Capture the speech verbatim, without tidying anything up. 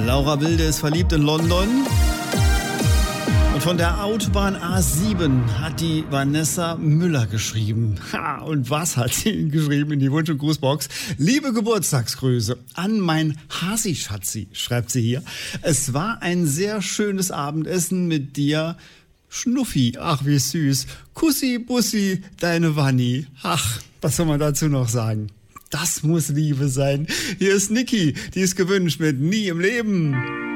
Laura Wilde ist verliebt in London. Und von der Autobahn A sieben hat die Vanessa Müller geschrieben. Ha, und was hat sie geschrieben in die Wunsch- und Grußbox? Liebe Geburtstagsgrüße an mein Hasi-Schatzi, schreibt sie hier. Es war ein sehr schönes Abendessen mit dir. Schnuffi, ach wie süß. Kussi, Bussi, deine Wanni. Ach, was soll man dazu noch sagen? Das muss Liebe sein. Hier ist Niki, die ist gewünscht mit Nie im Leben.